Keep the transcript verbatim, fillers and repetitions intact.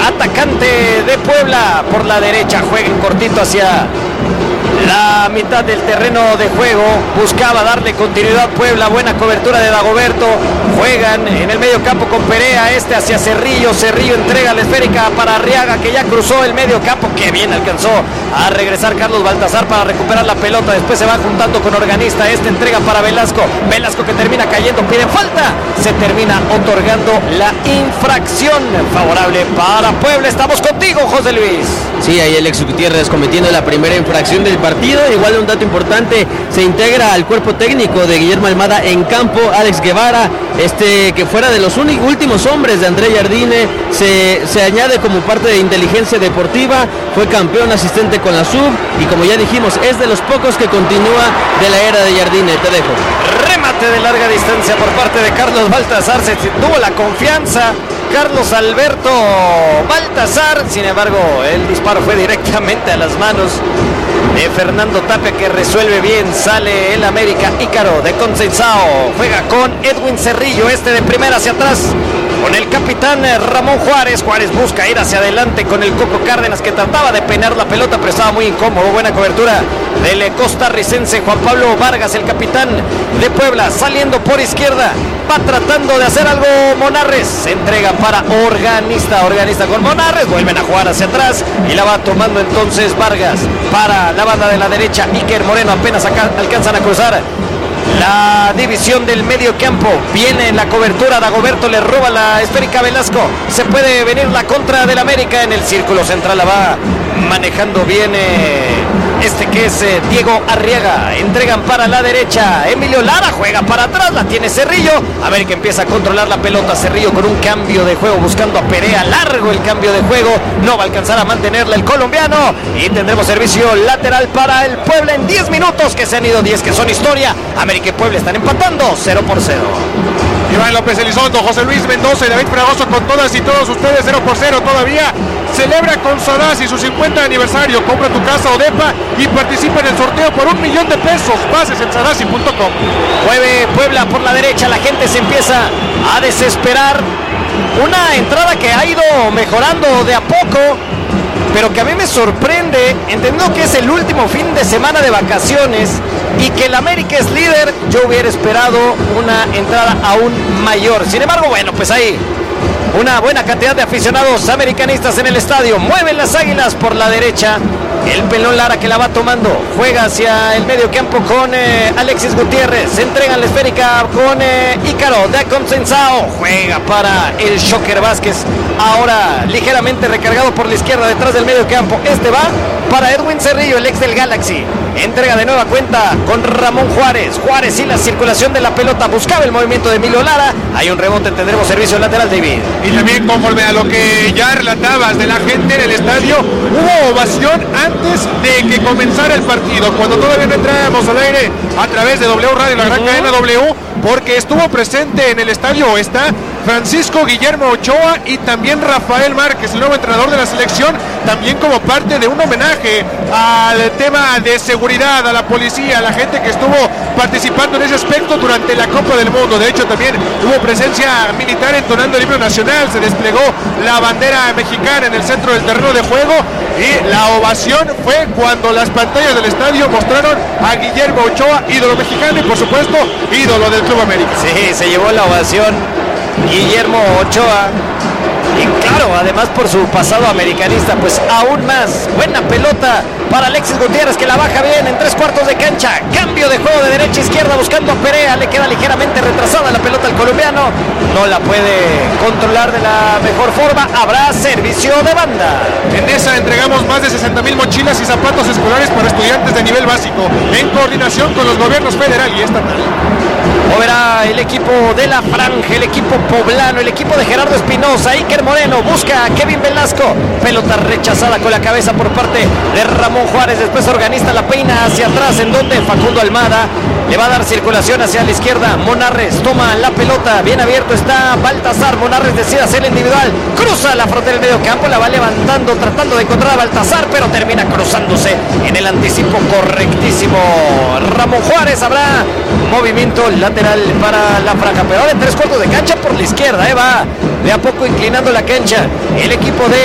atacante de Puebla. Por la derecha, juega en cortito hacia la mitad del terreno de juego. Buscaba darle continuidad Puebla. Buena cobertura de Dagoberto. Juegan en el medio campo con Perea. Este hacia Cerrillo. Cerrillo entrega la esférica para Arriaga, que ya cruzó el medio campo. Que bien alcanzó a regresar Carlos Baltazar para recuperar la pelota. Después se va juntando con Organista. Este entrega para Velasco. Velasco que termina cayendo. Pide falta. Se termina otorgando la infracción favorable para Puebla. Estamos contigo, José Luis. Sí, ahí Alex Gutiérrez cometiendo la primera infracción del partido. Igual un dato importante, se integra al cuerpo técnico de Guillermo Almada en campo Alex Guevara, este que fuera de los únicos, últimos hombres de André Jardine, se, se añade como parte de inteligencia deportiva, fue campeón asistente con la sub y como ya dijimos, es de los pocos que continúa de la era de Jardine. Te dejo. Remate de larga distancia por parte de Carlos Baltazar, se tuvo la confianza Carlos Alberto Baltazar, sin embargo el disparo fue directamente a las manos de Fernando Tapia, que resuelve bien. Sale el América. Ícaro de Consensao juega con Edwin Cerrillo, este de primera hacia atrás con el capitán Ramón Juárez. Juárez busca ir hacia adelante con el Coco Cárdenas, que trataba de peinar la pelota pero estaba muy incómodo. Buena cobertura del costarricense Juan Pablo Vargas, el capitán de Puebla, saliendo por izquierda, va tratando de hacer algo Monarres, se entrega para Organista, Organista con Monarres, vuelven a jugar hacia atrás y la va tomando entonces Vargas para la banda de la derecha. Iker Moreno apenas acá alcanzan a cruzar la división del medio campo. Viene en la cobertura, Dagoberto le roba la esférica a Velasco. Se puede venir la contra del América. En el círculo central la va manejando bien eh, este que es eh, Diego Arriaga. Entregan para la derecha, Emilio Lara juega para atrás, la tiene Cerrillo. América empieza a controlar la pelota. Cerrillo con un cambio de juego buscando a Perea. Largo el cambio de juego, no va a alcanzar a mantenerla el colombiano y tendremos servicio lateral para el Puebla en diez minutos, que se han ido diez que son historia. América y Puebla están empatando cero por cero. Iván López Elizondo, José Luis Mendoza y David Fragoso con todas y todos ustedes. Cero por cero todavía. Celebra con Sadasi su cincuenta aniversario. Compra tu casa o depa y participa en el sorteo por un millón de pesos. Bases en sadasi punto com. Mueve Puebla por la derecha, la gente se empieza a desesperar. Una entrada que ha ido mejorando de a poco, pero que a mí me sorprende, entendiendo que es el último fin de semana de vacaciones y que el América es líder. Yo hubiera esperado una entrada aún mayor. Sin embargo, bueno, pues ahí una buena cantidad de aficionados americanistas en el estadio. Mueven las Águilas por la derecha. El Pelón Lara que la va tomando. Juega hacia el medio campo con eh, Alexis Gutiérrez. Se entregan la esférica con eh, Ícaro de Consensao. Juega para el Shocker Vázquez. Ahora ligeramente recargado por la izquierda detrás del medio campo. Este va para Edwin Cerrillo, el ex del Galaxy. Entrega de nueva cuenta con Ramón Juárez. Juárez y la circulación de la pelota. Buscaba el movimiento de Emilio Lara. Hay un rebote, tendremos servicio lateral, David. Y también conforme a lo que ya relatabas de la gente en el estadio, hubo ovación antes de que comenzara el partido, cuando todavía no entrábamos al aire a través de W Radio, la gran cadena W, porque estuvo presente en el estadio, está Francisco Guillermo Ochoa y también Rafael Márquez, el nuevo entrenador de la selección, también como parte de un homenaje al tema de seguridad, a la policía, a la gente que estuvo participando en ese aspecto durante la Copa del Mundo. De hecho, también hubo presencia militar entonando el himno nacional, se desplegó la bandera mexicana en el centro del terreno de juego y la ovación fue cuando las pantallas del estadio mostraron a Guillermo Ochoa, ídolo mexicano y por supuesto ídolo del Club América. Sí, se llevó la ovación Guillermo Ochoa. Y claro, además por su pasado americanista, pues aún más. Buena pelota para Alexis Gutiérrez, que la baja bien en tres cuartos de cancha. Cambio de juego de derecha a izquierda buscando a Perea. Le queda ligeramente retrasada la pelota al colombiano. No la puede controlar de la mejor forma. Habrá servicio de banda. En esa entregamos más de sesenta mil mochilas y zapatos escolares para estudiantes de nivel básico, en coordinación con los gobiernos federal y estatal. Moverá el equipo de la Franja, el equipo poblano, el equipo de Gerardo Espinosa. Iker Moreno busca a Kevin Velasco. Pelota rechazada con la cabeza por parte de Ramón Juárez. Después organista la peina hacia atrás, en donde Facundo Almada le va a dar circulación hacia la izquierda. Monarres toma la pelota. Bien abierto está Baltazar. Monarres decide hacer el individual. Cruza la frontera del medio campo. La va levantando, tratando de encontrar a Baltazar, pero termina cruzándose en el anticipo correctísimo. Ramón Juárez. Habrá movimiento lateral para la Franja, pero ahora en tres cuartos de cancha por la izquierda. Eh, va de a poco inclinando la cancha el equipo de